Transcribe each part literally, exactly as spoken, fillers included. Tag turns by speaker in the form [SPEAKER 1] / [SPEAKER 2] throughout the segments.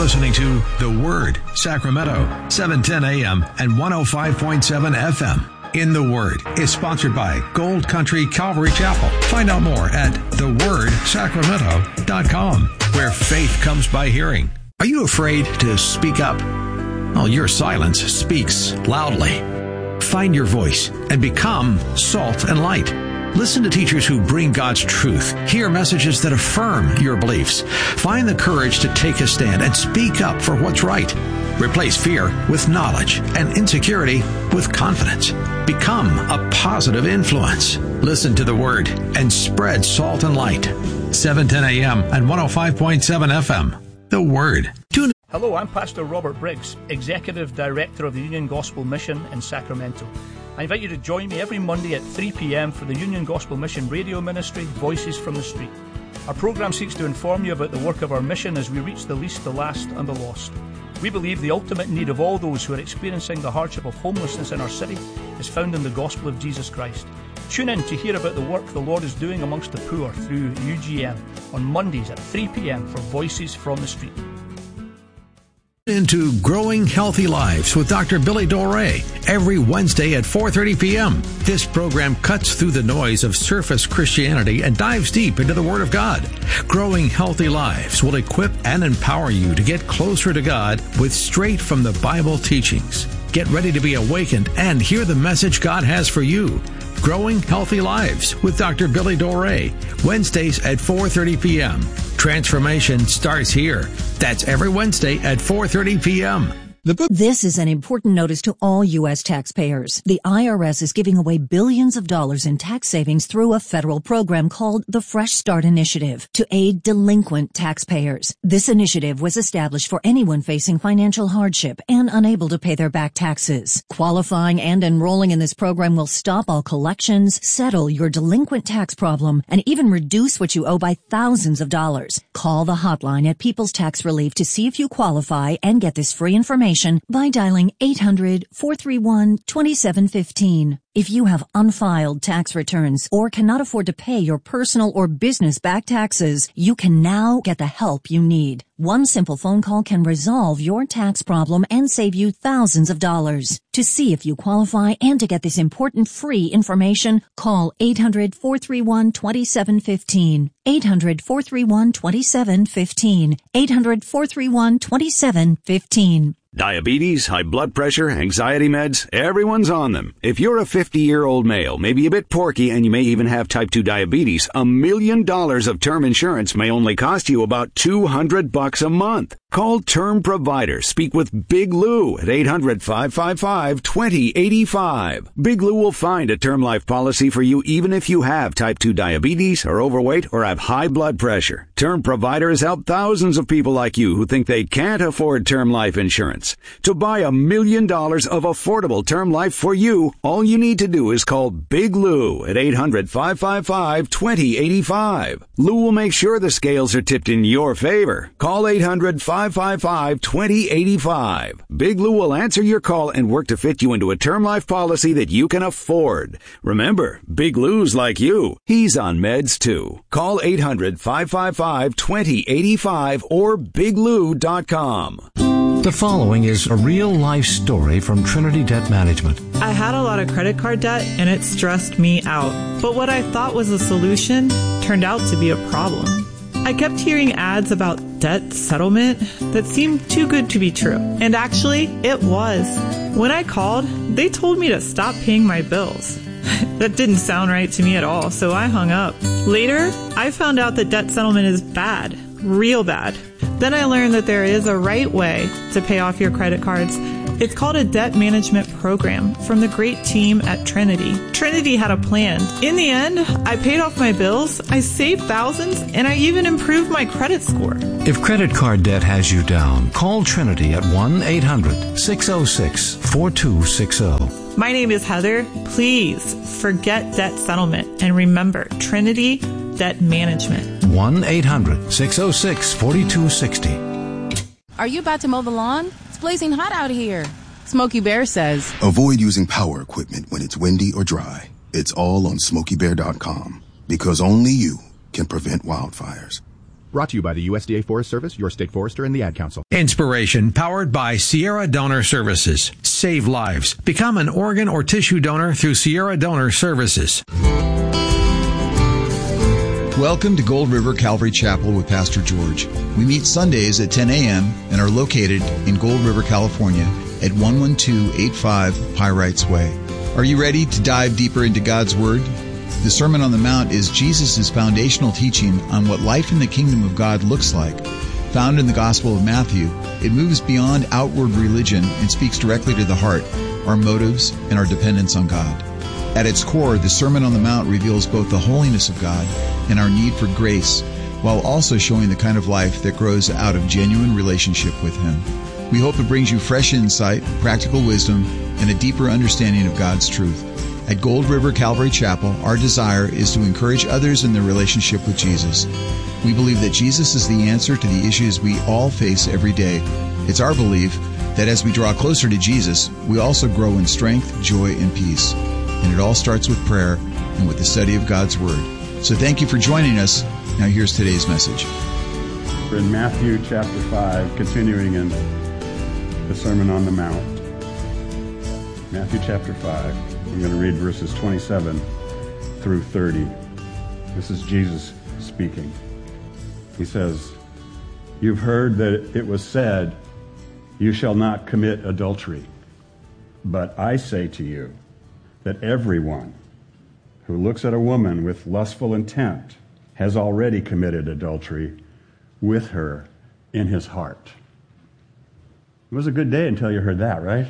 [SPEAKER 1] listening to The Word, Sacramento, seven ten a.m. and one oh five point seven F M. In the Word is sponsored by Gold Country Calvary Chapel. Find out more at the word sacramento dot com, where faith comes by hearing. Are you afraid to speak up? Well, your silence speaks loudly. Find your voice and become salt and light. Listen to teachers who bring God's truth. Hear messages that affirm your beliefs. Find the courage to take a stand and speak up for what's right. Replace fear with knowledge and insecurity with confidence. Become a positive influence. Listen to the Word and spread salt and light. seven ten a.m. and one oh five point seven F M. The Word. Tune.
[SPEAKER 2] Hello, I'm Pastor Robert Briggs, Executive Director of the Union Gospel Mission in Sacramento. I invite you to join me every Monday at three p.m. for the Union Gospel Mission radio ministry, Voices from the Street. Our program seeks to inform you about the work of our mission as we reach the least, the last, and the lost. We believe the ultimate need of all those who are experiencing the hardship of homelessness in our city is found in the gospel of Jesus Christ. Tune in to hear about the work the Lord is doing amongst the poor through U G M on Mondays at three p.m. for Voices from the Street.
[SPEAKER 1] Into Growing Healthy Lives with Doctor Billy Doré every Wednesday at four thirty p.m. This program cuts through the noise of surface Christianity and dives deep into the Word of God. Growing Healthy Lives will equip and empower you to get closer to God with straight from the Bible teachings. Get ready to be awakened and hear the message God has for you. Growing Healthy Lives with Doctor Billy Doré, Wednesdays at four thirty p.m. Transformation starts here. That's every Wednesday at four thirty p.m.
[SPEAKER 3] The book. This is an important notice to all U S taxpayers. The I R S is giving away billions of dollars in tax savings through a federal program called the Fresh Start Initiative to aid delinquent taxpayers. This initiative was established for anyone facing financial hardship and unable to pay their back taxes. Qualifying and enrolling in this program will stop all collections, settle your delinquent tax problem, and even reduce what you owe by thousands of dollars. Call the hotline at People's Tax Relief to see if you qualify and get this free information by dialing eight hundred, four three one, two seven one five. If you have unfiled tax returns or cannot afford to pay your personal or business back taxes, you can now get the help you need. One simple phone call can resolve your tax problem and save you thousands of dollars. To see if you qualify and to get this important free information, call eight hundred, four three one, two seven one five. eight hundred, four three one, two seven one five. eight hundred, four three one, two seven one five.
[SPEAKER 4] Diabetes, high blood pressure, anxiety meds, everyone's on them. If you're a fifty-year-old male, maybe a bit porky, and you may even have type two diabetes, a million dollars of term insurance may only cost you about two hundred bucks a month. Call Term Provider. Speak with Big Lou at eight hundred, five five five, two zero eight five. Big Lou will find a term life policy for you even if you have type two diabetes, are overweight, or have high blood pressure. Term Provider has helped thousands of people like you who think they can't afford term life insurance. To buy a million dollars of affordable term life for you, all you need to do is call Big Lou at eight hundred, five five five, two zero eight five. Lou will make sure the scales are tipped in your favor. Call eight hundred, five five five, two zero eight five. Big Lou will answer your call and work to fit you into a term life policy that you can afford. Remember, Big Lou's like you. He's on meds too. Call eight hundred, five five five, two zero eight five or big lou dot com.
[SPEAKER 5] The following is a real-life story from Trinity Debt Management.
[SPEAKER 6] I had a lot of credit card debt, and it stressed me out. But what I thought was a solution turned out to be a problem. I kept hearing ads about debt settlement that seemed too good to be true. And actually, it was. When I called, they told me to stop paying my bills. That didn't sound right to me at all, so I hung up. Later, I found out that debt settlement is bad, real bad. Then I learned that there is a right way to pay off your credit cards. It's called a debt management program from the great team at Trinity. Trinity had a plan. In the end, I paid off my bills, I saved thousands, and I even improved my credit score.
[SPEAKER 5] If credit card debt has you down, call Trinity at one eight hundred, six oh six, four two six oh.
[SPEAKER 6] My name is Heather. Please forget debt settlement and remember Trinity Debt Management.
[SPEAKER 5] one eight hundred, six oh six, four two six oh.
[SPEAKER 7] Are you about to mow the lawn? It's blazing hot out here. Smokey Bear says,
[SPEAKER 8] avoid using power equipment when it's windy or dry. It's all on smokey bear dot com because only you can prevent wildfires.
[SPEAKER 9] Brought to you by the U S D A Forest Service, your state forester, and the Ad Council.
[SPEAKER 1] Inspiration powered by Sierra Donor Services. Save lives. Become an organ or tissue donor through Sierra Donor Services.
[SPEAKER 10] Welcome to Gold River Calvary Chapel with Pastor George. We meet Sundays at ten a.m. and are located in Gold River, California at one one two eight five Pyrites Way. Are you ready to dive deeper into God's Word? The Sermon on the Mount is Jesus' foundational teaching on what life in the kingdom of God looks like. Found in the Gospel of Matthew, it moves beyond outward religion and speaks directly to the heart, our motives, and our dependence on God. At its core, the Sermon on the Mount reveals both the holiness of God and our need for grace, while also showing the kind of life that grows out of genuine relationship with Him. We hope it brings you fresh insight, practical wisdom, and a deeper understanding of God's truth. At Gold River Calvary Chapel, our desire is to encourage others in their relationship with Jesus. We believe that Jesus is the answer to the issues we all face every day. It's our belief that as we draw closer to Jesus, we also grow in strength, joy, and peace. And it all starts with prayer and with the study of God's Word. So thank you for joining us. Now here's today's message.
[SPEAKER 11] We're in Matthew chapter five, continuing in the Sermon on the Mount. Matthew chapter five. I'm going to read verses twenty-seven through thirty. This is Jesus speaking. He says, "You've heard that it was said, 'You shall not commit adultery.' But I say to you that everyone who looks at a woman with lustful intent has already committed adultery with her in his heart." It was a good day until you heard that, right?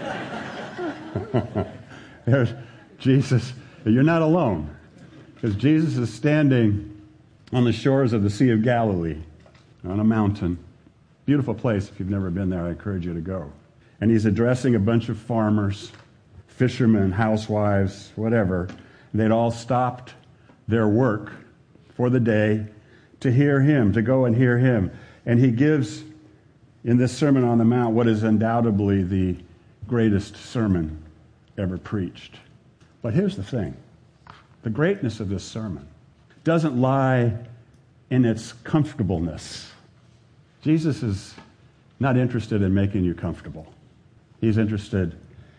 [SPEAKER 11] There's Jesus. You're not alone, because Jesus is standing on the shores of the Sea of Galilee on a mountain. Beautiful place. If you've never been there, I encourage you to go. And he's addressing a bunch of farmers, fishermen, housewives, whatever. They'd all stopped their work for the day to hear him, to go and hear him. And he gives, in this Sermon on the Mount, what is undoubtedly the greatest sermon ever preached. But here's the thing. The greatness of this sermon doesn't lie in its comfortableness. Jesus is not interested in making you comfortable. He's interested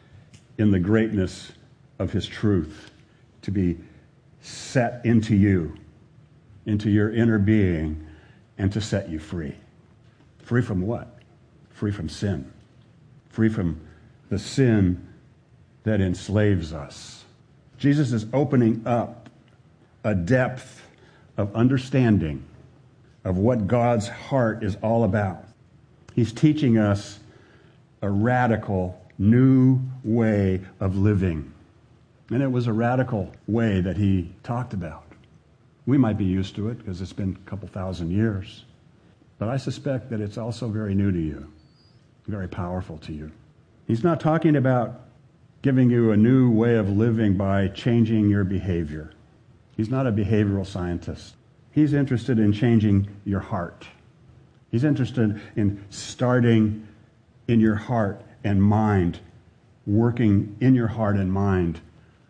[SPEAKER 11] in the greatness of his truth to be set into you, into your inner being, and to set you free. Free from what? Free from sin. Free from the sin that enslaves us. Jesus is opening up a depth of understanding of what God's heart is all about. He's teaching us a radical new way of living. And it was a radical way that he talked about. We might be used to it because it's been a couple thousand years. But I suspect that it's also very new to you, very powerful to you. He's not talking about giving you a new way of living by changing your behavior. He's not a behavioral scientist. He's interested in changing your heart. He's interested in starting in your heart and mind, working in your heart and mind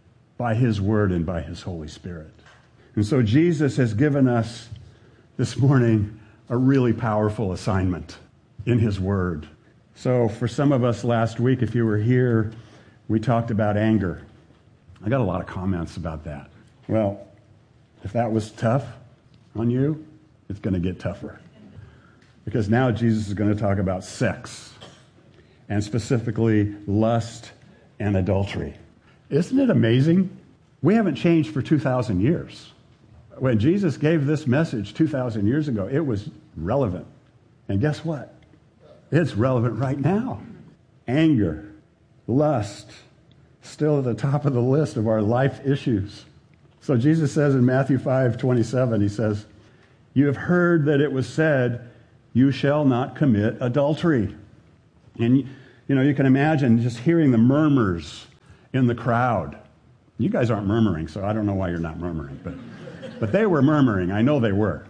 [SPEAKER 11] by his word and by his Holy Spirit. And so Jesus has given us this morning a really powerful assignment in his word. So for some of us last week, if you were here, we talked about anger. I got a lot of comments about that. Well, if that was tough on you, it's going to get tougher. Because now Jesus is going to talk about sex, and specifically lust and adultery. Isn't it amazing? We haven't changed for two thousand years. When Jesus gave this message two thousand years ago, it was relevant. And guess what? It's relevant right now. Anger, lust, still at the top of the list of our life issues. So Jesus says in Matthew five twenty-seven, he says, "You have heard that it was said, 'You shall not commit adultery.'" And, you know, you can imagine just hearing the murmurs in the crowd. You guys aren't murmuring, so I don't know why you're not murmuring. But, but they were murmuring. I know they were.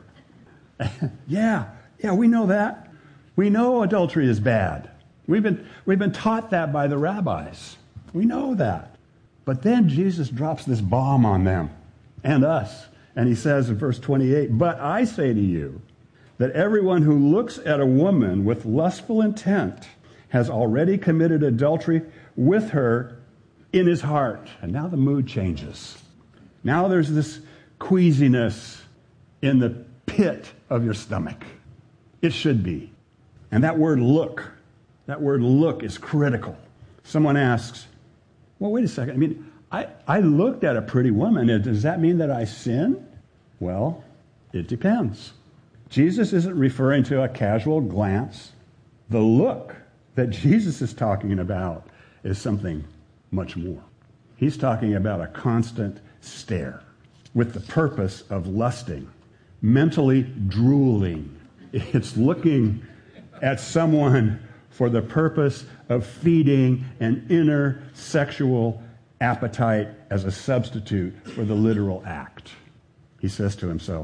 [SPEAKER 11] yeah, yeah, we know that. We know adultery is bad. We've been, we've been taught that by the rabbis. We know that. But then Jesus drops this bomb on them and us. And he says in verse twenty-eight, "But I say to you that everyone who looks at a woman with lustful intent has already committed adultery with her in his heart. And now the mood changes. Now there's this queasiness in the pit of your stomach. It should be. And that word look, that word look is critical. Someone asks, well, wait a second. I mean, I, I looked at a pretty woman. Does that mean that I sin? Well, it depends. Jesus isn't referring to a casual glance. The look that Jesus is talking about is something much more. He's talking about a constant stare with the purpose of lusting, mentally drooling. It's looking at someone for the purpose of feeding an inner sexual appetite as a substitute for the literal act. He says to himself,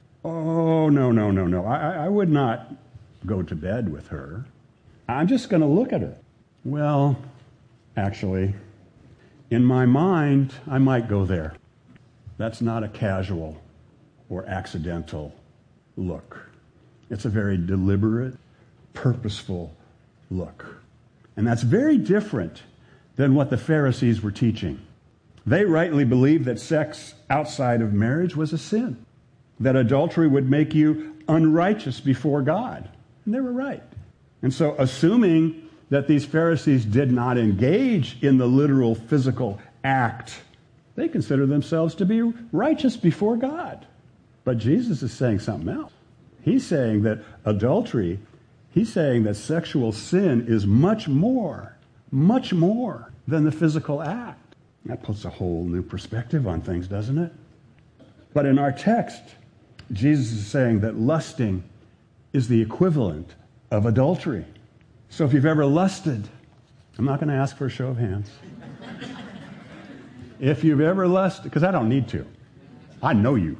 [SPEAKER 11] oh, no, no, no, no. I, I would not go to bed with her. I'm just going to look at her. Well, actually, in my mind, I might go there. That's not a casual or accidental look. It's a very deliberate, purposeful look. And that's very different than what the Pharisees were teaching. They rightly believed that sex outside of marriage was a sin, that adultery would make you unrighteous before God. And they were right. And so, assuming that these Pharisees did not engage in the literal physical act, they consider themselves to be righteous before God. But Jesus is saying something else. He's saying that adultery, he's saying that sexual sin is much more, much more than the physical act. That puts a whole new perspective on things, doesn't it? But in our text, Jesus is saying that lusting is the equivalent of adultery. So if you've ever lusted, I'm not going to ask for a show of hands. If you've ever lusted, because I don't need to. I know you.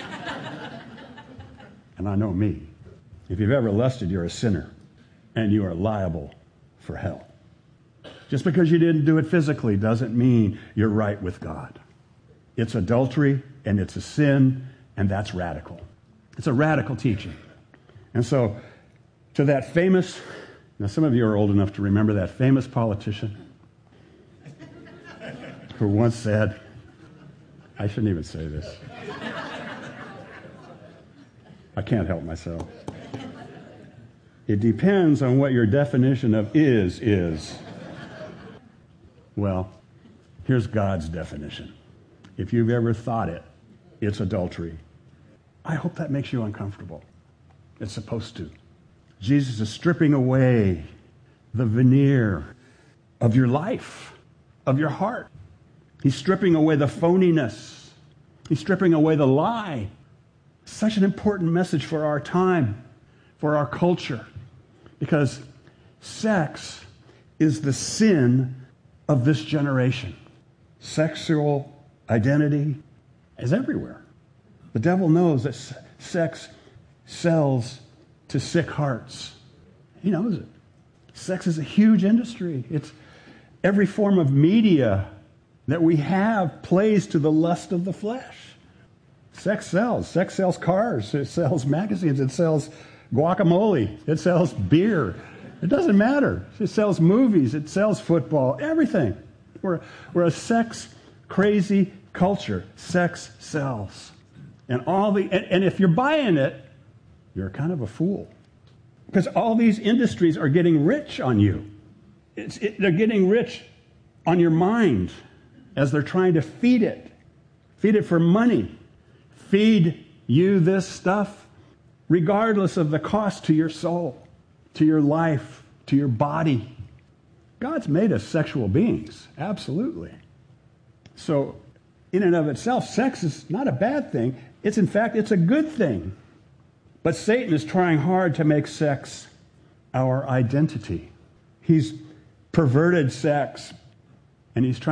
[SPEAKER 11] And I know me. If you've ever lusted, you're a sinner. And you are liable for hell. Just because you didn't do it physically doesn't mean you're right with God. It's adultery, and it's a sin, and that's radical. It's a radical teaching. And so, to that famous, now some of you are old enough to remember that famous politician who once said, I shouldn't even say this. I can't help myself. It depends on what your definition of is is. Well, here's God's definition. If you've ever thought it, it's adultery. I hope that makes you uncomfortable. It's supposed to. Jesus is stripping away the veneer of your life, of your heart. He's stripping away the phoniness. He's stripping away the lie. Such an important message for our time, for our culture, because sex is the sin of this generation. Sexual identity is everywhere. The devil knows that sex sells to sick hearts. He knows it. Sex is a huge industry. It's every form of media that we have plays to the lust of the flesh. Sex sells. Sex sells cars. It sells magazines. It sells guacamole. It sells beer. It doesn't matter. It sells movies. It sells football. Everything. We're, we're a sex-crazy culture. Sex sells. And all the and, and if you're buying it, you're kind of a fool. Because all these industries are getting rich on you. It's, it, they're getting rich on your mind as they're trying to feed it. Feed it for money. Feed you this stuff regardless of the cost to your soul, to your life, to your body. God's made us sexual beings, absolutely. So, in and of itself, sex is not a bad thing. It's, in fact, it's a good thing. But Satan is trying hard to make sex our identity. He's perverted sex, and he's trying